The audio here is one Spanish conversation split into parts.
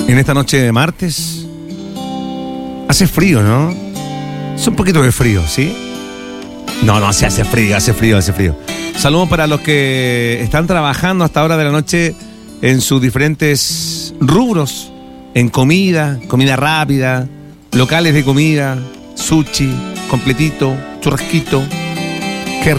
En esta noche de martes hace frío, ¿no? Es un poquito de frío, ¿sí? No, se hace frío. Saludos para los que están trabajando hasta hora de la noche en sus diferentes rubros, en comida rápida, locales de comida, sushi, completito, churrasquito. Qué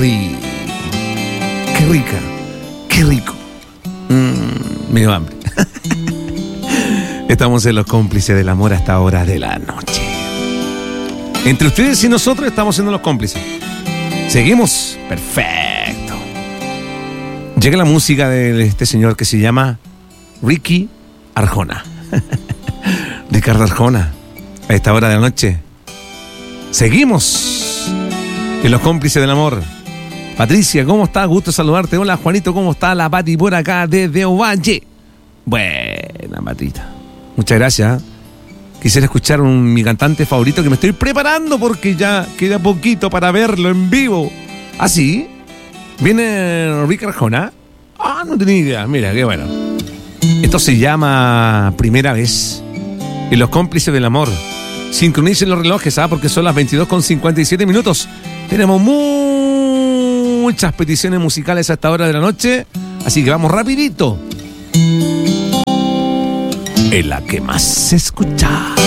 rico. Me dio hambre. Estamos en los cómplices del amor hasta hora de la noche. Entre ustedes y nosotros estamos siendo los cómplices. Seguimos. Perfecto. Llega la música de este señor que se llama Ricky Arjona. Ricardo Arjona. A esta hora de la noche. Seguimos en los cómplices del amor. Patricia, ¿cómo estás? Gusto saludarte. Hola, Juanito, ¿cómo está? La Pati por acá desde Ovalle. Buena, Patita. Muchas gracias. Quisiera escuchar mi cantante favorito que me estoy preparando porque ya queda poquito para verlo en vivo. ¿Ah, sí? ¿Viene Ricky Arjona? Ah, no tenía idea. Mira, qué bueno. Esto se llama Primera Vez. Y los cómplices del amor. Sincronicen los relojes, porque son las 22:57. Tenemos muchas peticiones musicales a esta hora de la noche. Así que vamos rapidito. En la que más se escucha.